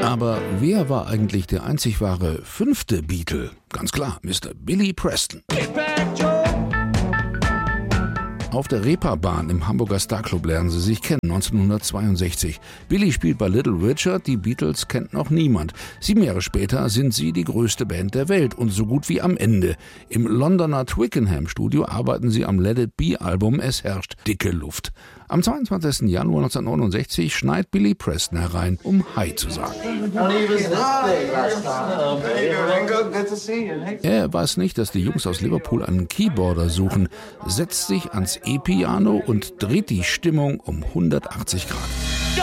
Aber wer war eigentlich der einzig wahre 5. Beatle? Ganz klar, Mr. Billy Preston. Auf der Reeperbahn im Hamburger Starclub lernen sie sich kennen, 1962. Billy spielt bei Little Richard, die Beatles kennt noch niemand. 7 Jahre später sind sie die größte Band der Welt und so gut wie am Ende. Im Londoner Twickenham-Studio arbeiten sie am Let It Be-Album Es herrscht dicke Luft. Am 22. Januar 1969 schneit Billy Preston herein, um Hi zu sagen. Er weiß nicht, dass die Jungs aus Liverpool einen Keyboarder suchen, setzt sich ans E-Piano und dreht die Stimmung um 180 Grad.